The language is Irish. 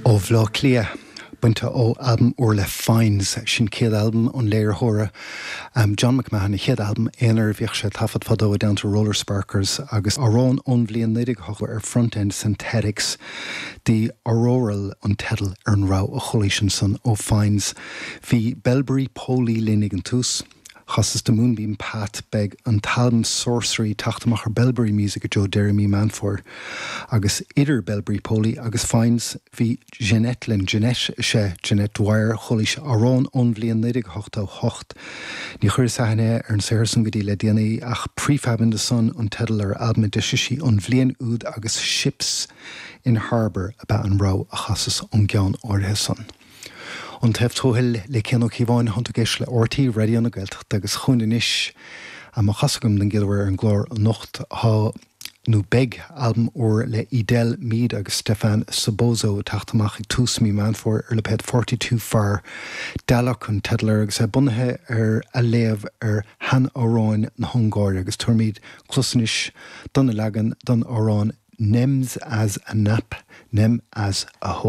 Ó bhlá clia buinte ó album Orla Fines sin céad album an léir thóra. John McMahon i chéad album éonar bhíoh sé tafad fadó down to Roller Sparkers agus arán ón bblion nidig hochar front-end synthetics the auroral an tedal an rá a choléisian son ó Fines. Bhí Belbury Poli línig an tús. Chastas de Moonbeam Pat beg an talm sorcery tachtamach Belbury music a Joe Jeremy Manfor agus idir Belbury Poli agus Fines vi Jeanette Dwyer cholis arán onvlian nidig hochta hocht ni chur sahne an serson gedi le diani ach prefab in the sun an tedal album dishishi on vlian oud agus ships in harbour about an rau a chastas on gian orhe son. An teftóhil le ceanó cíháin hantu geis le ortaí radio na Gaeltacht agus chuinis a má chasagam den gilhar an glór nocht há nó beg album or le Idel Mead agus Stefan Sobozo tachtamach túsmí Manfor le ped 42 far dalach an tedlar agus bunathe a léamh han óráin na Hungáir agus tuairmid clusanis donna legan don órán nems as a nap nem as a ho.